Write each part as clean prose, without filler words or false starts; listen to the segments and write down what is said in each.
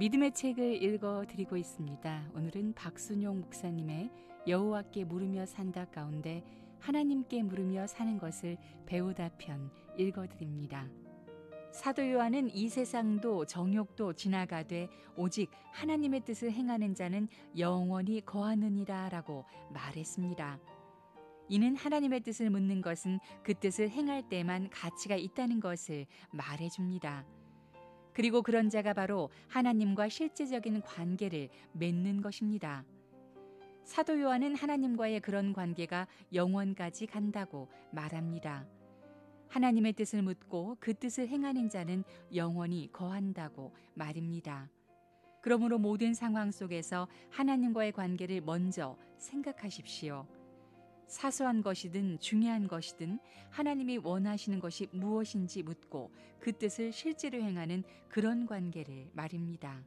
믿음의 책을 읽어드리고 있습니다. 오늘은 박순용 목사님의 여호와께 물으며 산다 가운데 하나님께 물으며 사는 것을 배우다 편 읽어드립니다. 사도 요한은 이 세상도 정욕도 지나가되 오직 하나님의 뜻을 행하는 자는 영원히 거하느니라 라고 말했습니다. 이는 하나님의 뜻을 묻는 것은 그 뜻을 행할 때만 가치가 있다는 것을 말해줍니다. 그리고 그런 자가 바로 하나님과 실제적인 관계를 맺는 것입니다. 사도 요한은 하나님과의 그런 관계가 영원까지 간다고 말합니다. 하나님의 뜻을 묻고 그 뜻을 행하는 자는 영원히 거한다고 말입니다. 그러므로 모든 상황 속에서 하나님과의 관계를 먼저 생각하십시오. 사소한 것이든 중요한 것이든 하나님이 원하시는 것이 무엇인지 묻고 그 뜻을 실제로 행하는 그런 관계를 말입니다.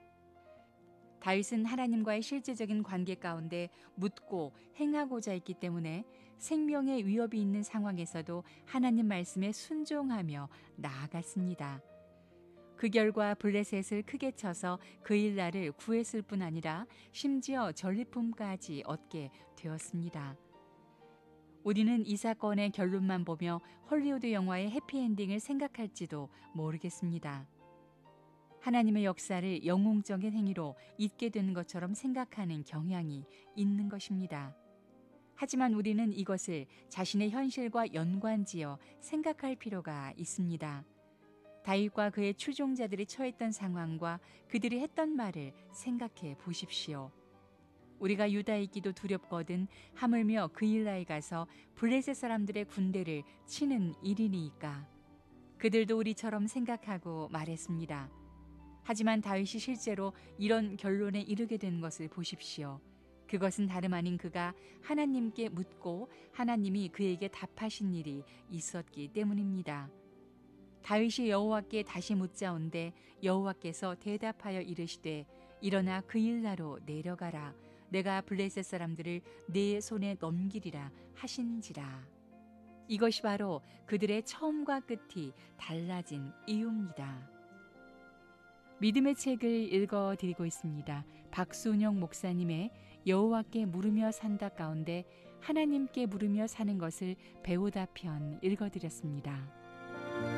다윗은 하나님과의 실제적인 관계 가운데 묻고 행하고자 했기 때문에 생명의 위협이 있는 상황에서도 하나님 말씀에 순종하며 나아갔습니다. 그 결과 블레셋을 크게 쳐서 그 일날을 구했을 뿐 아니라 심지어 전리품까지 얻게 되었습니다. 우리는 이 사건의 결론만 보며 헐리우드 영화의 해피엔딩을 생각할지도 모르겠습니다. 하나님의 역사를 영웅적인 행위로 잊게 되는 것처럼 생각하는 경향이 있는 것입니다. 하지만 우리는 이것을 자신의 현실과 연관지어 생각할 필요가 있습니다. 다윗과 그의 추종자들이 처했던 상황과 그들이 했던 말을 생각해 보십시오. 우리가 유다에 있기도 두렵거든 하물며 그 일라에 가서 블레셋 사람들의 군대를 치는 일이니까. 그들도 우리처럼 생각하고 말했습니다. 하지만 다윗이 실제로 이런 결론에 이르게 된 것을 보십시오. 그것은 다름 아닌 그가 하나님께 묻고 하나님이 그에게 답하신 일이 있었기 때문입니다. 다윗이 여호와께 다시 묻자온데 여호와께서 대답하여 이르시되 일어나 그 일나로 내려가라. 내가 블레셋 사람들을 내 손에 넘기리라 하신지라. 이것이 바로 그들의 처음과 끝이 달라진 이유입니다. 믿음의 책을 읽어드리고 있습니다. 박순용 목사님의 여호와께 물으며 산다 가운데 하나님께 물으며 사는 것을 배우다 편 읽어드렸습니다.